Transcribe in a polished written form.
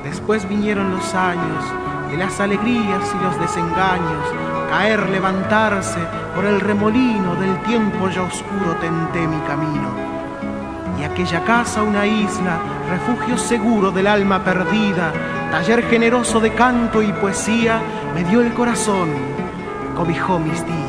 Después vinieron los años de las alegrías y los desengaños, caer, levantarse, por el remolino del tiempo ya oscuro tenté mi camino. Y aquella casa una isla, refugio seguro del alma perdida, taller generoso de canto y poesía, me dio el corazón, cobijó mis días.